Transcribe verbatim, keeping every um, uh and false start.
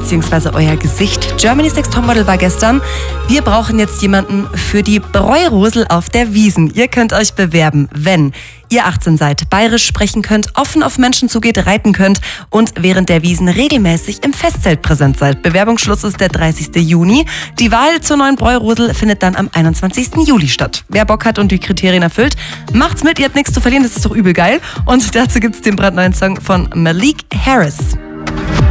beziehungsweise euer Gesicht. Germany's Next Topmodel war gestern. Wir brauchen jetzt jemanden für die Bräurosel auf der Wiesn. Ihr könnt euch bewerben, wenn ihr achtzehn seid, bayerisch sprechen könnt, offen auf Menschen zugeht, reiten könnt und während der Wiesn regelmäßig im Festzelt präsent seid. Bewerbungsschluss ist der dreißigsten Juni. Die Wahl zur neuen Bräurosel findet dann am einundzwanzigsten Juli statt. Wer Bock hat und die Kriterien erfüllt, macht's mit, ihr habt nichts zu verlieren, das ist doch übel geil. Und dazu gibt's den brandneuen Song von Malik Harris.